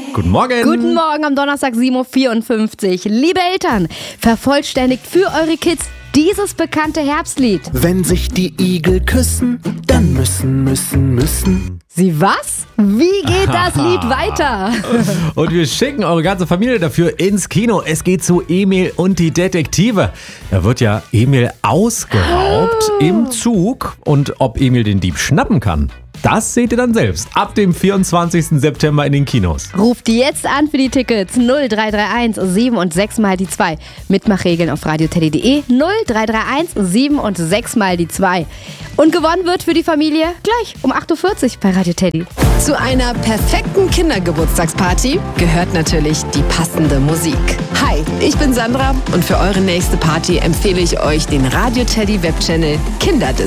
Guten Morgen. Guten Morgen am Donnerstag 7.54 Uhr. Liebe Eltern, vervollständigt für eure Kids dieses bekannte Herbstlied. Wenn sich die Igel küssen, dann müssen. Sie was? Wie geht das Lied weiter? Und wir schicken eure ganze Familie dafür ins Kino. Es geht zu Emil und die Detektive. Da wird ja Emil ausgeraubt im Zug. Und ob Emil den Dieb schnappen kann, das seht ihr dann selbst. Ab dem 24. September in den Kinos. Ruft jetzt an für die Tickets 0331 7 und 6 mal die 2. Mitmachregeln auf radioteddy.de 0331 7 und 6 mal die 2. Und gewonnen wird für die Familie gleich um 8.40 Uhr bei Radio Teddy. Zu einer perfekten Kindergeburtstagsparty gehört natürlich die passende Musik. Hi, ich bin Sandra und für eure nächste Party empfehle ich euch den Radio Teddy Webchannel Kinderdisco.